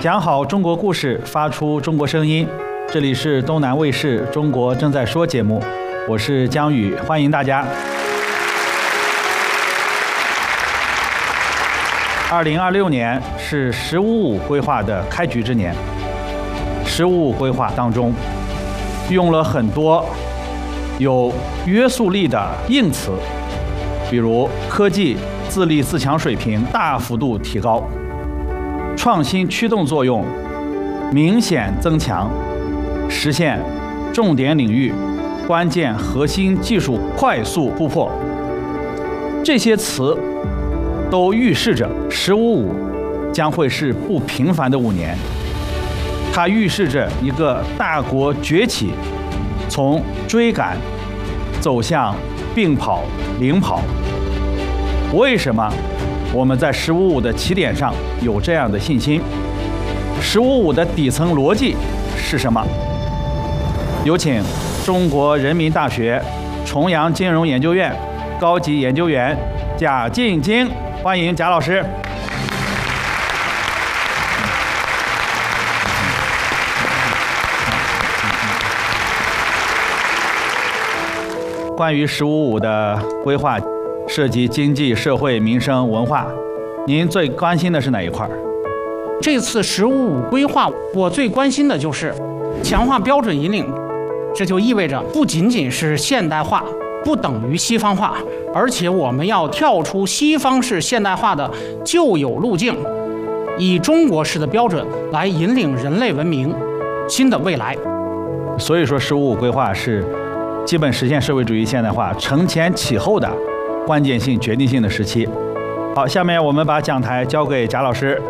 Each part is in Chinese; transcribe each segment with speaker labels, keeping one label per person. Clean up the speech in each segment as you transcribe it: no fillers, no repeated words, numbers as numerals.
Speaker 1: 讲好中国故事，发出中国声音。这里是东南卫视《中国正在说》节目，我是江宇，欢迎大家。2026年是“十五五”规划的开局之年。“十五五”规划当中，用了很多有约束力的硬词，比如科技自立自强水平大幅度提高，创新驱动作用明显增强，实现重点领域、关键核心技术快速突破。这些词都预示着“十五五”将会是不平凡的5年。它预示着一个大国崛起，从追赶走向并跑、领跑。为什么我们在“十五五”的起点上有这样的信心？“十五五”的底层逻辑是什么？有请中国人民大学重阳金融研究院高级研究员贾进京，欢迎贾老师。关于“十五五”的规划，涉及经济、社会、民生、文化，您最关心的是哪一块？
Speaker 2: 这次“十五五”规划，我最关心的就是强化标准引领。这就意味着不仅仅是现代化不等于西方化，而且我们要跳出西方式现代化的旧有路径，以中国式的标准来引领人类文明新的未来。
Speaker 1: 所以说“十五五”规划是基本实现社会主义现代化承前启后的关键性、决定性的时期。好，下面我们把讲台交给贾老师。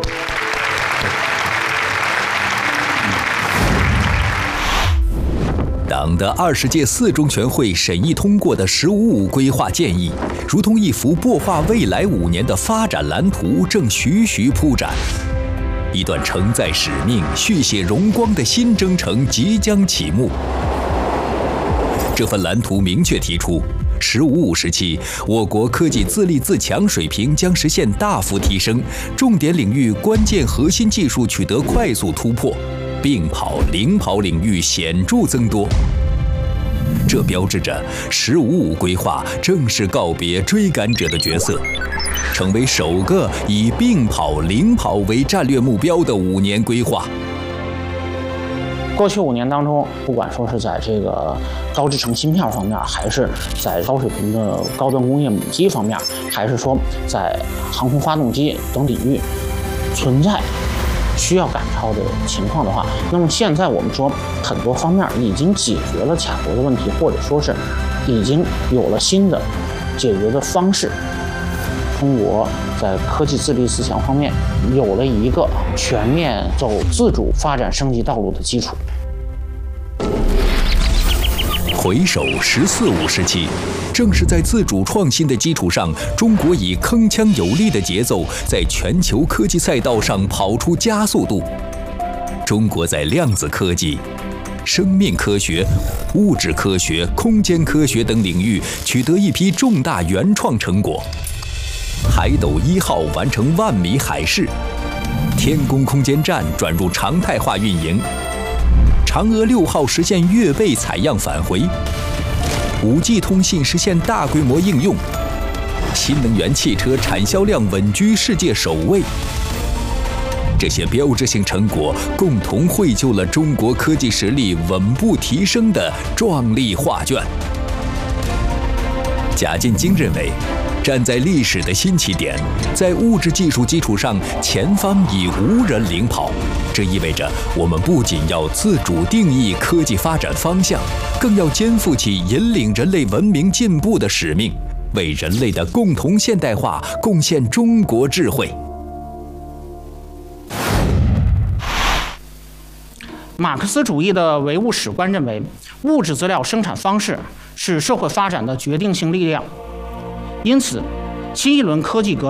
Speaker 3: 党的20届4中全会审议通过的“十五五”规划建议，如同一幅擘画未来5年的发展蓝图，正徐徐铺展。一段承载使命、续写荣光的新征程即将启幕。这份蓝图明确提出，“十五五”时期，我国科技自立自强水平将实现大幅提升，重点领域、关键核心技术取得快速突破，并跑、领跑领域显著增多。这标志着“十五五”规划正式告别追赶者的角色，成为首个以并跑、领跑为战略目标的5年规划。
Speaker 2: 过去5年当中，不管说是在这个高制程芯片方面，还是在高水平的高端工业母机方面，还是说在航空发动机等领域存在需要赶超的情况的话，那么现在我们说很多方面已经解决了卡脖的问题，或者说是已经有了新的解决的方式。中国在科技自立自强方面有了一个全面走自主发展升级道路的基础。
Speaker 3: 回首“十四五”时期，正是在自主创新的基础上，中国以铿锵有力的节奏，在全球科技赛道上跑出加速度。中国在量子科技、生命科学、物质科学、空间科学等领域取得一批重大原创成果。海斗1号完成10000米海试，天宫空间站转入常态化运营，嫦娥6号实现月背采样返回，5G 通信实现大规模应用，新能源汽车产销量稳居世界首位。这些标志性成果共同绘就了中国科技实力稳步提升的壮丽画卷。贾进京认为，站在历史的新起点，在物质技术基础上，前方已无人领跑。这意味着我们不仅要自主定义科技发展方向，更要肩负起引领人类文明进步的使命，为人类的共同现代化贡献中国智慧。
Speaker 2: 马克思主义的唯物史观认为，物质资料生产方式是社会发展的决定性力量。因此，新一轮科技革